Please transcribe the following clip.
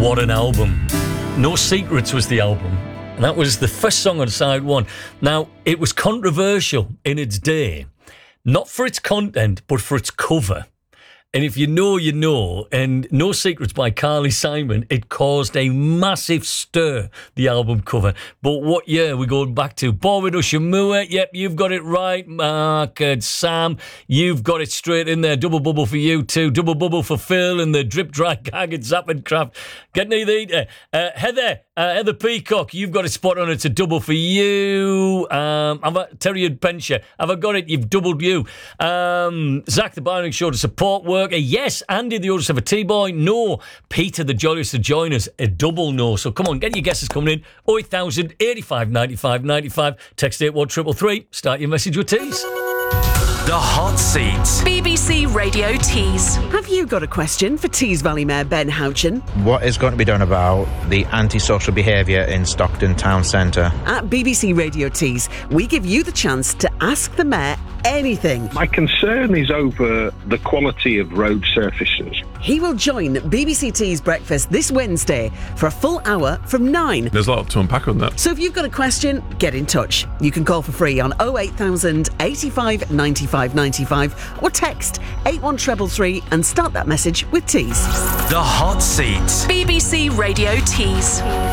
What an album. No Secrets was the album. And that was the first song on side one. Now, it was controversial in its day. Not for its content, but for its cover. And if you know, you know. And No Secrets by Carly Simon, it caused a massive stir, the album cover. But what year are we going back to? Born Ushamua, yep, you've got it right. Mark and Sam, you've got it straight in there. Double bubble for you too. Double bubble for Phil and the Drip Dry Gag and Zap and Craft. Getting either. Heather Peacock, you've got it spot on. It's a double for you. Terry and Pensha, have I got it? You've doubled you. Zach the Byron Show to support worker. Yes. Andy the Oldest of a T-Boy. No. Peter the Jolliest to join us. A double no. So come on, get your guesses coming in. 0800 85 95 95. Text 81333. Start your message with Tees. The Hot Seat. BBC Radio Tees. Have you got a question for Tees Valley Mayor Ben Houchin? What is going to be done about the antisocial behaviour in Stockton Town Centre? At BBC Radio Tees, we give you the chance to ask the Mayor anything. My concern is over the quality of road surfaces. He will join BBC Tees Breakfast this Wednesday for a full hour from 9. There's a lot to unpack on that. So if you've got a question, get in touch. You can call for free on 08000 85 95 95 or text 81333 and start that message with Tees. The Hot Seat. BBC Radio Tees.